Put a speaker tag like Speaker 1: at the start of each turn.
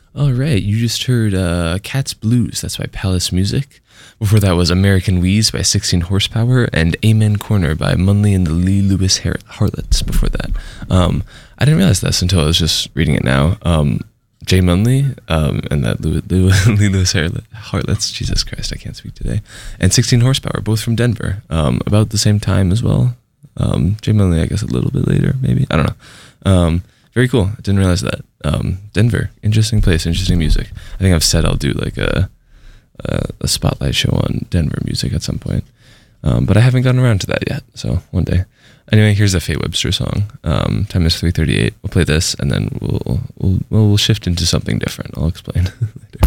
Speaker 1: All right, you just heard Cat's Blues. That's by Palace Music. Before that was American Wheeze by 16 Horsepower and Amen Corner by Munley and the Lee Lewis Harlots before that. I didn't realize this until I was just reading it now. Jay Munley and that Lee Lewis Harlots, Jesus Christ, I can't speak today, and 16 Horsepower, both from Denver, about the same time as well. Jay Munley, I guess, a little bit later, maybe. I don't know. Very cool. I didn't realize that. Denver, interesting place, interesting music. I think I've said I'll do like a spotlight show on Denver music at some point, but I haven't gotten around to that yet. So one day. Anyway, here's a Faye Webster song. Time is 3:38. We'll play this, and then we'll shift into something different. I'll explain later.